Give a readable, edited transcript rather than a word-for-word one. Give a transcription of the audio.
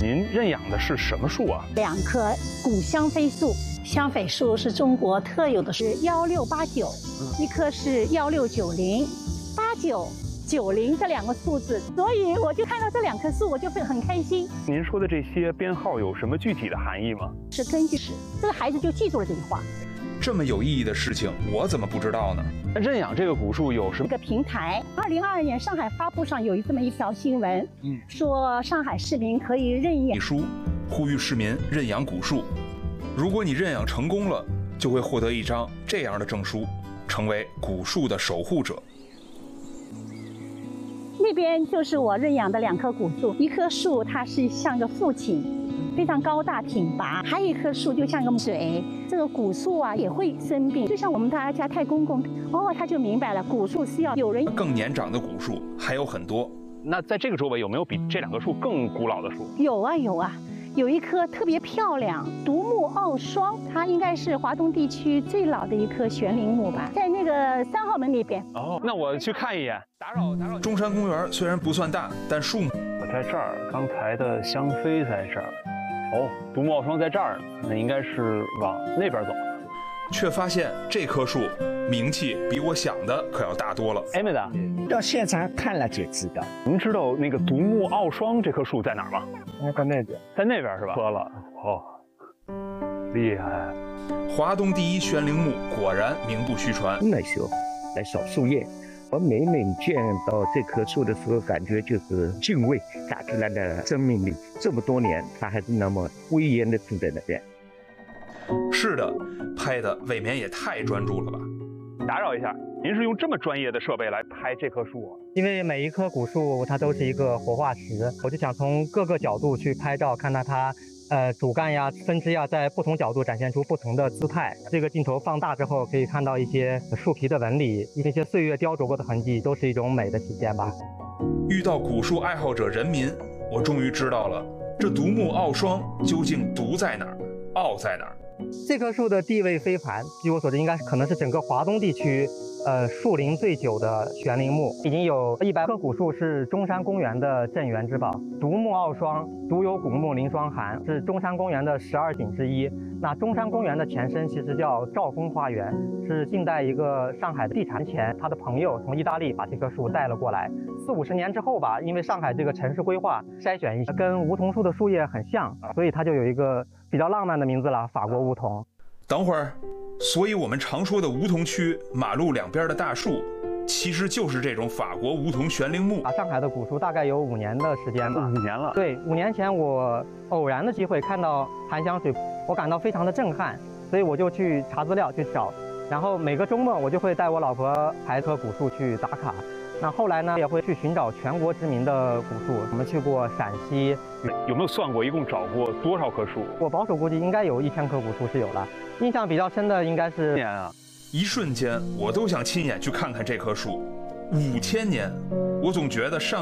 您认养的是什么树啊 ？2棵古香妃树，香妃树是中国特有的，是1689，一棵是1690，8990这2个数字，所以我就看到这2棵树，我就会很开心。 您说的这些编号有什么具体的含义吗？ 是根据这个孩子就记住了这句话。 这么有意义的事情，我怎么不知道呢？ 认养这个古树有什么？ 一个平台，2022年上海发布上有这么一条新闻，说上海市民可以认养。 书呼吁市民认养古树，如果你认养成功了，就会获得一张这样的证书，成为古树的守护者。 那边就是我认养的2棵古树，一棵树它是像个父亲，非常高大挺拔，还有一棵树就像个水。这个古树啊也会生病，就像我们大家太公公，他就明白了，古树是要有人。 更年长的古树还有很多。 那在这个周围有没有比这2棵树更古老的树？ 有啊，有一棵特别漂亮，独木傲霜，它应该是华东地区最老的一棵悬铃木吧，在那个3号门那边。 那我去看一眼。打扰。 中山公园虽然不算大，但树木我在这儿，刚才的香妃在这儿。独木傲霜在这儿，那应该是往那边走。 却发现这棵树名气比我想的可要大多了。 妹子， 到现场看了就知道。 您知道那个独木傲霜这棵树在哪儿吗？ 在那边， 在那边是吧？喝了，厉害！ 华东第一悬铃木果然名不虚传。 那时候来扫树叶，我每见到这棵树的时候，感觉就是敬畏大自然的生命力。这么多年，它还是那么威严的站在那边。 是的，拍的未免也太专注了吧？ 打扰一下，您是用这么专业的设备来拍这棵树啊？ 因为每一棵古树它都是一个活化石，我就想从各个角度去拍照，看到它主干呀、分支呀，在不同角度展现出不同的姿态。这个镜头放大之后，可以看到一些树皮的纹理，一些岁月雕琢过的痕迹，都是一种美的体现吧。 遇到古树爱好者人民，我终于知道了，这独木傲霜究竟独在哪儿，傲在哪儿。 这棵树的地位非凡，据我所知，应该可能是整个华东地区树龄最久的悬铃木，已经有100棵古树，是中山公园的镇园之宝。独木傲霜，独有古木临霜寒，是中山公园的12景之一。那中山公园的前身其实叫兆丰花园，是近代一个上海的地产前，他的朋友从意大利把这棵树带了过来。40-50年之后吧，因为上海这个城市规划筛选一些跟梧桐树的树叶很像，所以它就有一个比较浪漫的名字了，法国梧桐。 等会儿，所以我们常说的梧桐区马路两边的大树，其实就是这种法国梧桐悬铃木。 上海的古树大概有5年的时间吧。 5年了。 对，5年前我偶然的机会看到含香水，我感到非常的震撼，所以我就去查资料去找，然后每个周末我就会带我老婆拍棵古树去打卡。那后来呢，也会去寻找全国知名的古树，我们去过陕西。 有没有算过一共找过多少棵树？ 我保守估计应该有1000棵古树是有了。印象比较深的应该是年啊， 一瞬间我都想亲眼去看看这棵树。5000年，我总觉得上